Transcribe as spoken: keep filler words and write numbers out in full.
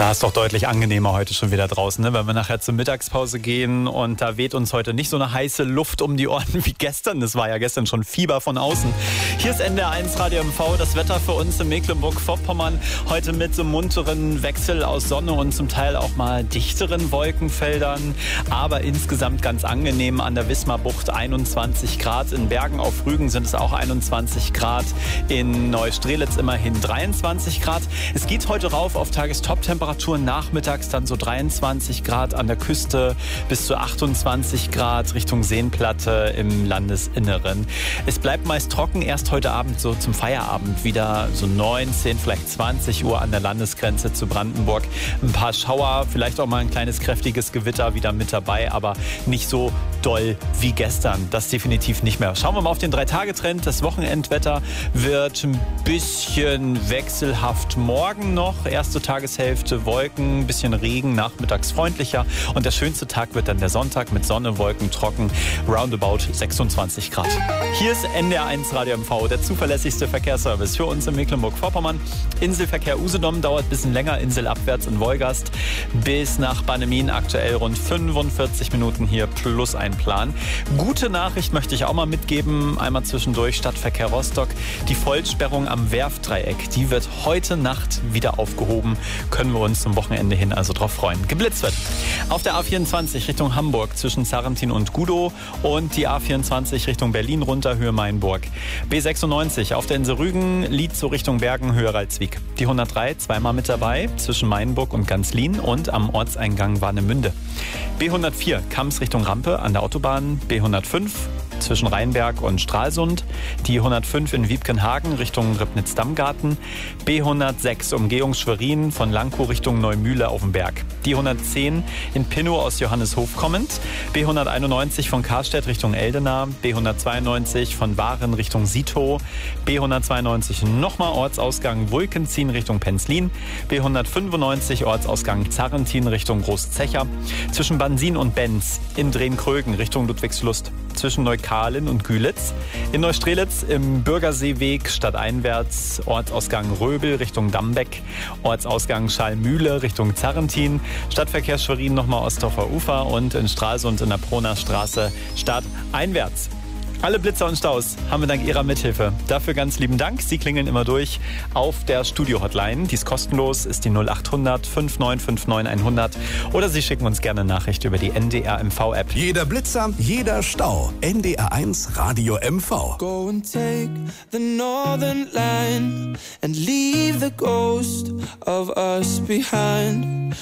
Na, ist doch deutlich angenehmer heute schon wieder draußen, ne? Wenn wir nachher zur Mittagspause gehen und da weht uns heute nicht so eine heiße Luft um die Ohren wie gestern. Das war ja gestern schon Fieber von außen. Hier ist N D R eins Radio M V, das Wetter für uns in Mecklenburg-Vorpommern. Heute mit so einem munteren Wechsel aus Sonne und zum Teil auch mal dichteren Wolkenfeldern. Aber insgesamt ganz angenehm an der Wismarbucht einundzwanzig Grad. In Bergen auf Rügen sind es auch einundzwanzig Grad. In Neustrelitz immerhin dreiundzwanzig Grad. Es geht heute rauf auf Tagestop-Temperaturen. Nachmittags dann so dreiundzwanzig Grad an der Küste bis zu achtundzwanzig Grad Richtung Seenplatte im Landesinneren. Es bleibt meist trocken, erst heute Abend so zum Feierabend wieder so neunzehn, vielleicht zwanzig Uhr an der Landesgrenze zu Brandenburg. Ein paar Schauer, vielleicht auch mal ein kleines kräftiges Gewitter wieder mit dabei, aber nicht so doll wie gestern. Das definitiv nicht mehr. Schauen wir mal auf den Drei-Tage-Trend. Das Wochenendwetter wird ein bisschen wechselhaft morgen noch. Erste Tageshälfte Wolken, ein bisschen Regen, nachmittags freundlicher. Und der schönste Tag wird dann der Sonntag mit Sonne, Wolken, trocken, roundabout sechsundzwanzig Grad. Hier ist N D R eins Radio M V, der zuverlässigste Verkehrsservice für uns in Mecklenburg-Vorpommern. Inselverkehr Usedom dauert ein bisschen länger, inselabwärts in Wolgast bis nach Bannemin, aktuell rund fünfundvierzig Minuten hier plus ein Plan. Gute Nachricht möchte ich auch mal mitgeben, einmal zwischendurch, Stadtverkehr Rostock. Die Vollsperrung am Werftdreieck, die wird heute Nacht wieder aufgehoben. Können wir uns zum Wochenende hin also drauf freuen. Geblitzt wird auf der A vierundzwanzig Richtung Hamburg zwischen Sarrentin und Gudow und die A vierundzwanzig Richtung Berlin runter Höhe Mainburg. B sechsundneunzig auf der Insel Rügen, Lied so Richtung Bergen, Höhe Ralswiek. Die hundertdrei zweimal mit dabei zwischen Mainburg und Ganzlin und am Ortseingang Warnemünde. B hundertvier Kams Richtung Rampe an der Autobahn. B hundertfünf zwischen Rheinberg und Stralsund, die hundertfünf in Wiebkenhagen Richtung Ribnitz-Dammgarten, B hundertsechs Umgehung Schwerin von Lankow Richtung Neumühle auf dem Berg, die hundertzehn in Pinnow aus Johanneshof kommend, B hunderteinundneunzig von Karstedt Richtung Eldena, B hundertzweiundneunzig von Waren Richtung Sitow, B hundertzweiundneunzig nochmal Ortsausgang Wulkenzien Richtung Penzlin, B hundertfünfundneunzig Ortsausgang Zarrentin Richtung Großzecher, zwischen Bansin und Benz in Drehn-Krögen Richtung Ludwigslust, zwischen Neukalen und Gülitz. In Neustrelitz im Bürgerseeweg stadteinwärts Ortsausgang Röbel Richtung Dambeck, Ortsausgang Schalmühle Richtung Zarrentin, Stadtverkehr Schwerin nochmal Ostdorfer Ufer und in Stralsund in der Proner Straße stadteinwärts. Alle Blitzer und Staus haben wir dank Ihrer Mithilfe. Dafür ganz lieben Dank. Sie klingeln immer durch auf der Studio-Hotline. Die ist kostenlos, ist die null achthundert fünfundneunzig neunundfünfzig hundert. Oder Sie schicken uns gerne eine Nachricht über die N D R M V-App. Jeder Blitzer, jeder Stau. N D R eins Radio M V. Go and take the northern line and leave the ghost of us behind.